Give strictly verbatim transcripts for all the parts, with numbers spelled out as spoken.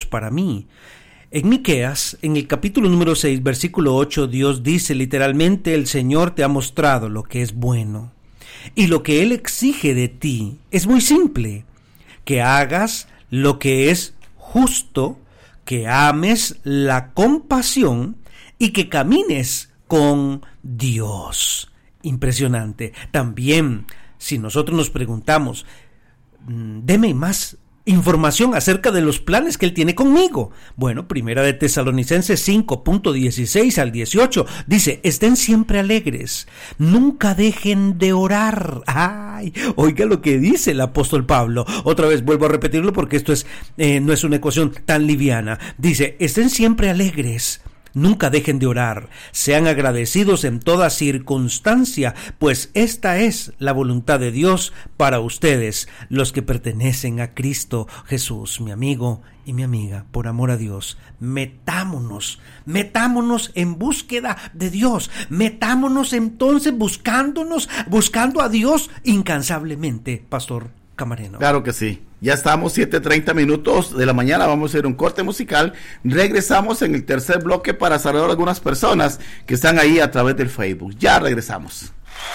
para mí. En Miqueas, en el capítulo número seis, versículo ocho, Dios dice literalmente: el Señor te ha mostrado lo que es bueno. Y lo que Él exige de ti es muy simple: que hagas lo que es justo, que ames la compasión y que camines con Dios. Impresionante. También, si nosotros nos preguntamos, deme más información acerca de los planes que Él tiene conmigo. Bueno, primera de Tesalonicenses cinco, dieciséis al dieciocho, dice: estén siempre alegres, nunca dejen de orar. Ay, oiga lo que dice el apóstol Pablo. Otra vez vuelvo a repetirlo porque esto es, eh, no es una ecuación tan liviana. Dice: estén siempre alegres, nunca dejen de orar, sean agradecidos en toda circunstancia, pues esta es la voluntad de Dios para ustedes, los que pertenecen a Cristo Jesús. Mi amigo y mi amiga, por amor a Dios, metámonos, metámonos en búsqueda de Dios, metámonos entonces buscándonos, buscando a Dios incansablemente, Pastor Camareno. Claro que sí. Ya estamos, siete treinta minutos de la mañana, vamos a hacer un corte musical. Regresamos en el tercer bloque para saludar a algunas personas que están ahí a través del Facebook. Ya regresamos.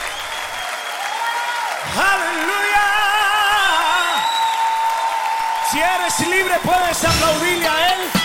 ¡Aleluya! Si eres libre, puedes aplaudirle a Él.